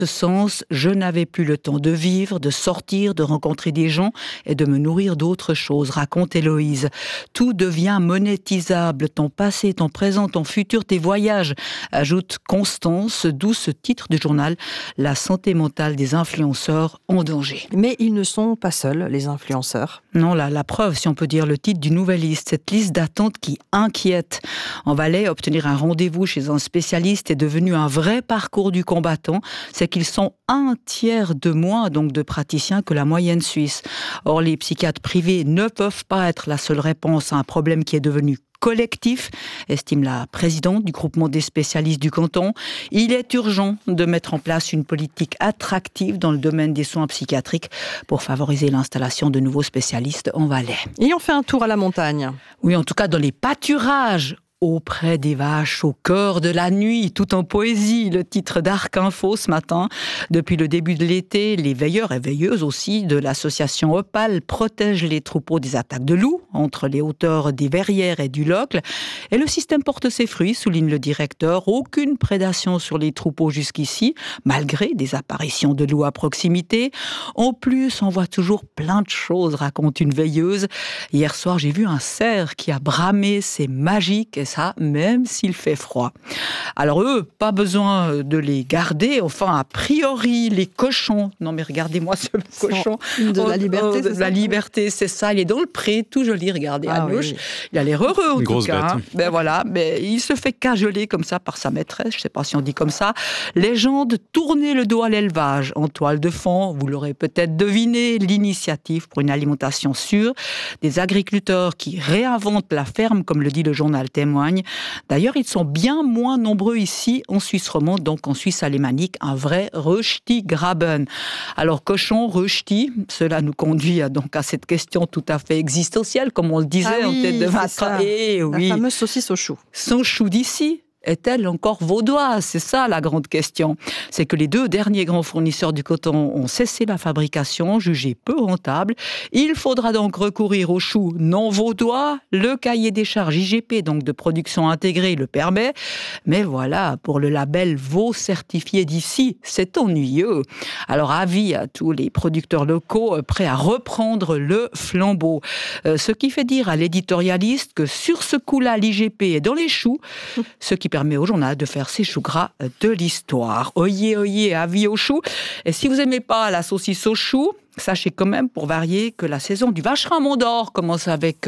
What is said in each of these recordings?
ce sens, je n'avais plus le temps de vivre, de sortir, de rencontrer des gens et de me nourrir d'autres choses, raconte Héloïse. Tout devient monétisable, ton passé, ton présent, ton futur, tes voyages, ajoute Constance, d'où ce titre du journal, La santé mentale des influenceurs en danger. Mais ils ne sont pas seuls, les influenceurs. Non, la preuve, si on peut dire le titre d'une nouvelle liste, cette liste d'attente qui inquiète. En Valais, obtenir un rendez-vous chez un spécialiste est devenu un vrai parcours du combattant. C'est qu'ils sont 1/3 de moins donc de praticiens que la moyenne suisse. Or, les psychiatres privés ne peuvent pas être la seule réponse à un problème qui est devenu collectif, estime la présidente du groupement des spécialistes du canton. Il est urgent de mettre en place une politique attractive dans le domaine des soins psychiatriques pour favoriser l'installation de nouveaux spécialistes en Valais. Et on fait un tour à la montagne. Oui, en tout cas dans les pâturages, auprès des vaches, au cœur de la nuit, tout en poésie, le titre d'Arc Info ce matin. Depuis le début de l'été, les veilleurs et veilleuses aussi de l'association Opal protègent les troupeaux des attaques de loups entre les hauteurs des Verrières et du Locle. Et le système porte ses fruits, souligne le directeur. Aucune prédation sur les troupeaux jusqu'ici, malgré des apparitions de loups à proximité. En plus, on voit toujours plein de choses, raconte une veilleuse. Hier soir, j'ai vu un cerf qui a bramé, c'est magique, et ça, même s'il fait froid. Alors eux, pas besoin de les garder. Enfin, a priori, les cochons. Non, mais regardez-moi ce cochon. De la liberté, c'est ça. La liberté, c'est ça. Il est dans le pré, tout joli. Regardez à gauche. Oui. Il a l'air heureux, en tout cas. Bête. Ben voilà. Mais il se fait cajoler comme ça par sa maîtresse. Je ne sais pas si on dit comme ça. Légende, tourner le dos à l'élevage. En toile de fond, vous l'aurez peut-être deviné, l'initiative pour une alimentation sûre. Des agriculteurs qui réinventent la ferme, comme le dit le journal Témoin. D'ailleurs, ils sont bien moins nombreux ici en Suisse romande, donc en Suisse alémanique, un vrai Rösti-Graben. Alors, cochon, Rösti, cela nous conduit donc à cette question tout à fait existentielle, comme on le disait en tête de matraque. La fameuse saucisse au chou. Son chou d'ici est-elle encore vaudoise? C'est ça la grande question. C'est que les 2 derniers grands fournisseurs du coton ont cessé la fabrication, jugée peu rentable. Il faudra donc recourir aux choux non vaudois. Le cahier des charges IGP, donc de production intégrée, le permet. Mais voilà, pour le label Vaud certifié d'ici, c'est ennuyeux. Alors avis à tous les producteurs locaux prêts à reprendre le flambeau. Ce qui fait dire à l'éditorialiste que sur ce coup-là, l'IGP est dans les choux, ce qui permet au journal de faire ses choux gras de l'histoire. Oyez, oyez, avis aux choux. Et si vous n'aimez pas la saucisse aux choux, sachez quand même, pour varier, que la saison du vacherin Mont d'Or commence avec...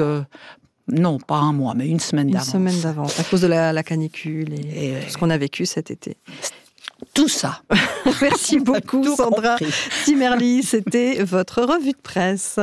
non, pas un mois, mais une semaine d'avance. Une semaine d'avance, à cause de la canicule et ce qu'on a vécu cet été. Tout ça. Merci beaucoup, Sandra Timerli. C'était votre revue de presse.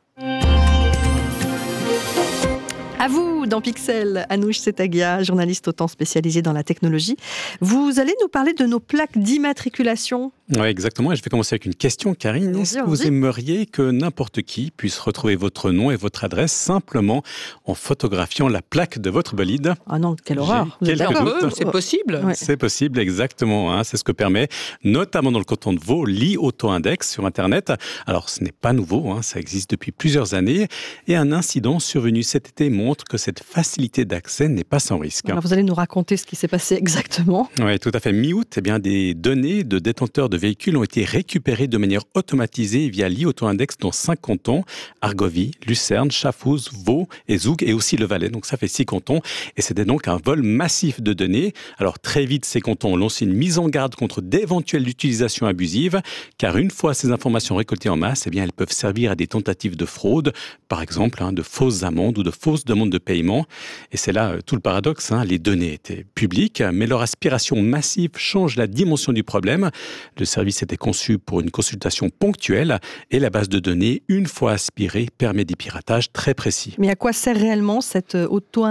À vous, dans Pixel, Anouche Setagia, journaliste autant spécialisée dans la technologie. Vous allez nous parler de nos plaques d'immatriculation. Oui, exactement. Et je vais commencer avec une question, Karine. Est-ce que vous aimeriez que n'importe qui puisse retrouver votre nom et votre adresse simplement en photographiant la plaque de votre bolide? Ah non, quelle horreur. C'est possible. Ouais. C'est possible, exactement. Hein. C'est ce que permet, notamment dans le canton de Vaud, l'e-auto-index sur Internet. Alors, ce n'est pas nouveau, hein. Ça existe depuis plusieurs années. Et un incident survenu cet été montre que cette facilité d'accès n'est pas sans risque. Alors, vous allez nous raconter ce qui s'est passé exactement. Oui, tout à fait. Mi-août, des données de détenteurs de véhicules ont été récupérés de manière automatisée via l'e-auto-index dans 5 cantons, Argovie, Lucerne, Schaffhouse, Vaud et Zoug et aussi le Valais. Donc ça fait 6 cantons et c'était donc un vol massif de données. Alors très vite, ces cantons ont lancé une mise en garde contre d'éventuelles utilisations abusives car une fois ces informations récoltées en masse, elles peuvent servir à des tentatives de fraude, par exemple de fausses amendes ou de fausses demandes de paiement. Et c'est là tout le paradoxe. Les données étaient publiques, mais leur aspiration massive change la dimension du problème. Le service était conçu pour une consultation ponctuelle et la base de données, une fois aspirée, permet des piratages très précis. Mais à quoi sert réellement cet auto-index ?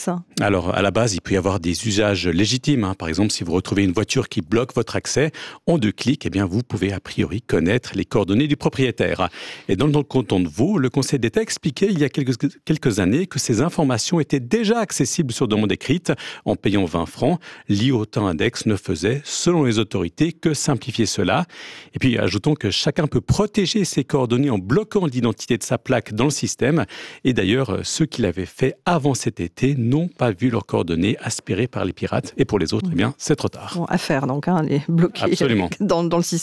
Alors, à la base, il peut y avoir des usages légitimes. Par exemple, si vous retrouvez une voiture qui bloque votre accès, en 2 clics, vous pouvez a priori connaître les coordonnées du propriétaire. Et dans le canton de Vaud, le Conseil d'État expliquait il y a quelques années que ces informations étaient déjà accessibles sur demande écrite en payant 20 francs. L'e-auto-index ne faisait, selon les autorités, que simplifier cela. Et puis, ajoutons que chacun peut protéger ses coordonnées en bloquant l'identité de sa plaque dans le système. Et d'ailleurs, ceux qui l'avaient fait avant cet été n'ont pas vu leurs coordonnées aspirées par les pirates. Et pour les autres, eh bien, c'est trop tard. Bon, à faire donc, les bloquer Absolument. dans le système.